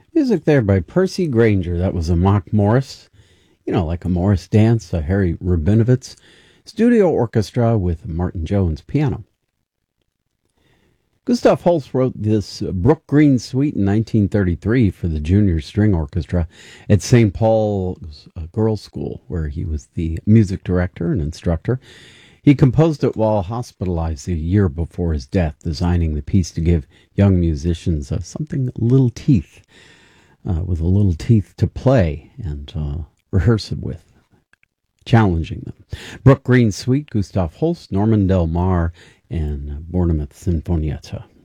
Music there by Percy Granger. That was a mock Morris, like a Morris dance, a Harry Rabinowitz studio orchestra with Martin Jones piano. Gustav Holst wrote this Brook Green Suite in 1933 for the Junior String Orchestra at St. Paul's Girls' School, where he was the music director and instructor. He composed it while hospitalized a year before his death, designing the piece to give young musicians something little teeth, with a little teeth to play and rehearse it with, challenging them. Brook Green Suite, Gustav Holst, Norman Del Mar, and Bournemouth Sinfonietta.